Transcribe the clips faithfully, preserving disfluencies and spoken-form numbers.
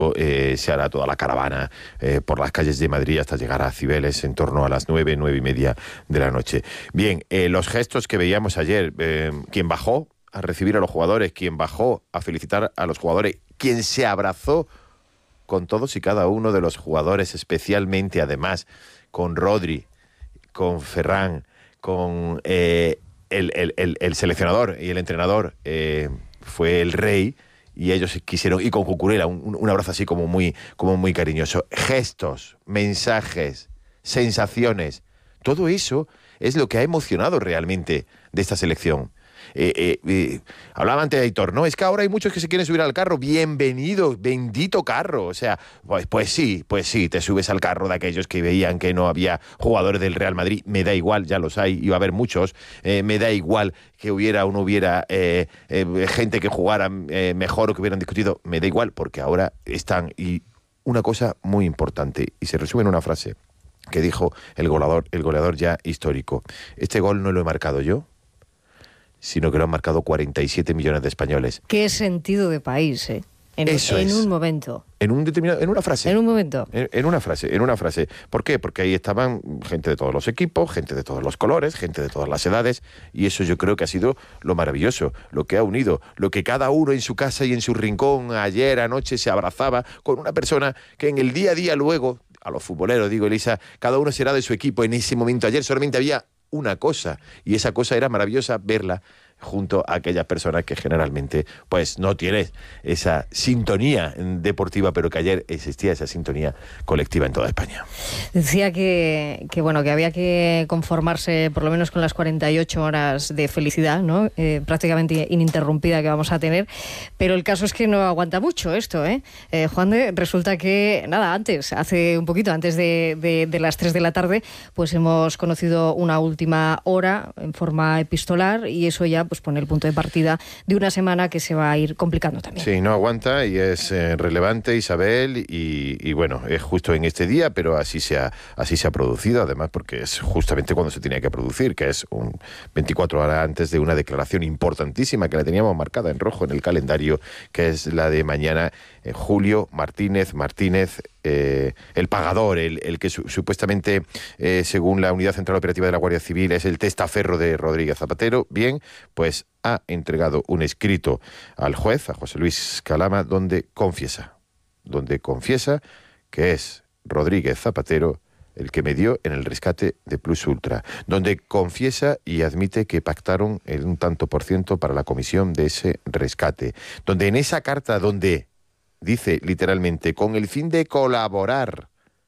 Eh, se hará toda la caravana eh, por las calles de Madrid hasta llegar a Cibeles en torno a las nueve, nueve y media de la noche. Bien, eh, los gestos que veíamos ayer, eh, quien bajó a recibir a los jugadores, quien bajó a felicitar a los jugadores, quien se abrazó con todos y cada uno de los jugadores, especialmente además con Rodri, con Ferran, con eh, el, el, el, el seleccionador y el entrenador, eh, fue el Rey. Y ellos quisieron, y con Cucurella, un, un abrazo así como muy, como muy cariñoso. Gestos, mensajes, sensaciones, todo eso es lo que ha emocionado realmente de esta selección. Eh, eh, eh, hablaba antes de Aitor, ¿no? Es que ahora hay muchos que se quieren subir al carro. Bienvenido, bendito carro. O sea, pues, pues sí, pues sí, te subes al carro de aquellos que veían que no había jugadores del Real Madrid. Me da igual, ya los hay, iba a haber muchos. Eh, me da igual que hubiera o no hubiera eh, eh, gente que jugara eh, mejor o que hubieran discutido. Me da igual, porque ahora están. Y una cosa muy importante, y se resume en una frase que dijo el goleador, el goleador ya histórico. Este gol no lo he marcado yo, sino que lo han marcado cuarenta y siete millones de españoles. Qué sentido de país, ¿eh? En, Eso en es. un momento. En un determinado, en una frase. En un momento. En, en una frase, en una frase. ¿Por qué? Porque ahí estaban gente de todos los equipos, gente de todos los colores, gente de todas las edades, y eso yo creo que ha sido lo maravilloso, lo que ha unido, lo que cada uno en su casa y en su rincón ayer, anoche, se abrazaba con una persona que en el día a día luego, a los futboleros, digo, Elisa, cada uno será de su equipo. En ese momento ayer solamente había una cosa, y esa cosa era maravillosa verla junto a aquellas personas que generalmente pues no tienen esa sintonía deportiva, pero que ayer existía esa sintonía colectiva en toda España. Decía que, que bueno, que había que conformarse por lo menos con las cuarenta y ocho horas de felicidad, ¿no? Eh, prácticamente ininterrumpida que vamos a tener, pero el caso es que no aguanta mucho esto, ¿eh? eh Juan de, resulta que, nada, antes, hace un poquito antes de, de, de las tres de la tarde, pues hemos conocido una última hora en forma epistolar, y eso ya pues pone el punto de partida de una semana que se va a ir complicando también. Sí, no aguanta, y es eh, relevante, Isabel, y, y bueno, es justo en este día, pero así se ha, así se ha producido, además porque es justamente cuando se tenía que producir, que es un veinticuatro horas antes de una declaración importantísima que la teníamos marcada en rojo en el calendario, que es la de mañana. eh, Julio Martínez Martínez, eh, el pagador, el, el que su, supuestamente, eh, según la Unidad Central Operativa de la Guardia Civil, es el testaferro de Rodríguez Zapatero. Bien, pues ha entregado un escrito al juez, a José Luis Calama, donde confiesa, donde confiesa que es Rodríguez Zapatero el que me dio en el rescate de Plus Ultra, donde confiesa y admite que pactaron el un tanto por ciento para la comisión de ese rescate, donde en esa carta, donde dice literalmente, con el fin de colaborar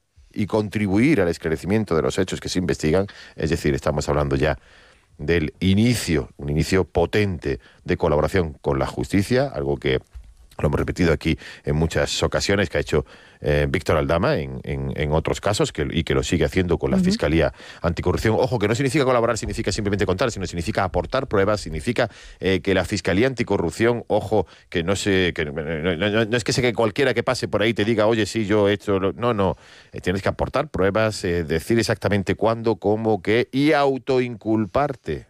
y contribuir al esclarecimiento de los hechos que se investigan, es decir, estamos hablando ya del inicio, un inicio potente de colaboración con la justicia, algo que lo hemos repetido aquí en muchas ocasiones, que ha hecho eh, Víctor Aldama en, en, en otros casos, que, y que lo sigue haciendo con la uh-huh. Fiscalía Anticorrupción. Ojo, que no significa colaborar, significa simplemente contar, sino significa aportar pruebas, significa eh, que la Fiscalía Anticorrupción, ojo, que no se, que no, no, no, no es que sea que cualquiera que pase por ahí te diga, oye, sí, yo he hecho... Lo... No, no, eh, tienes que aportar pruebas, eh, decir exactamente cuándo, cómo, qué, y autoinculparte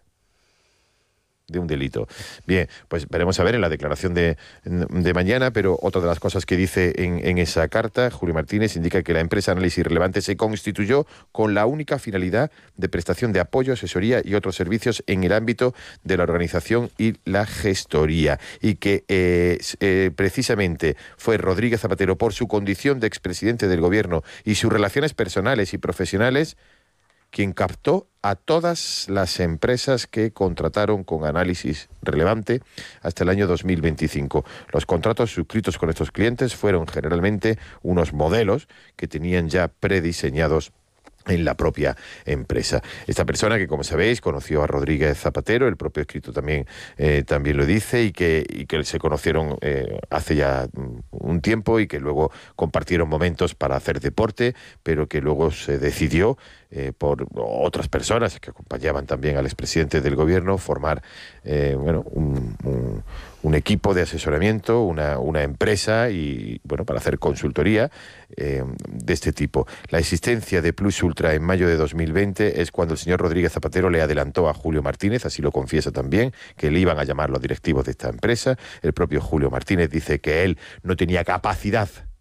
de un delito. Bien, pues veremos a ver en la declaración de, de mañana, pero otra de las cosas que dice en, en esa carta, Julio Martínez indica que la empresa Análisis Relevante se constituyó con la única finalidad de prestación de apoyo, asesoría y otros servicios en el ámbito de la organización y la gestoría, y que eh, eh, precisamente fue Rodríguez Zapatero, por su condición de expresidente del gobierno y sus relaciones personales y profesionales, quien captó a todas las empresas que contrataron con Análisis Relevante hasta el año dos mil veinticinco. Los contratos suscritos con estos clientes fueron generalmente unos modelos que tenían ya prediseñados en la propia empresa. Esta persona que, como sabéis, conoció a Rodríguez Zapatero, el propio escrito también, eh, también lo dice, y que, y que se conocieron eh, hace ya un tiempo, y que luego compartieron momentos para hacer deporte, pero que luego se decidió, eh, por otras personas que acompañaban también al expresidente del gobierno, formar eh, bueno, un, un, un equipo de asesoramiento, una, una empresa, y bueno, para hacer consultoría eh, de este tipo. La existencia de Plus Ultra en mayo de dos mil veinte es cuando el señor Rodríguez Zapatero le adelantó a Julio Martínez, así lo confiesa también, que le iban a llamar los directivos de esta empresa. El propio Julio Martínez dice que él no tenía capacidad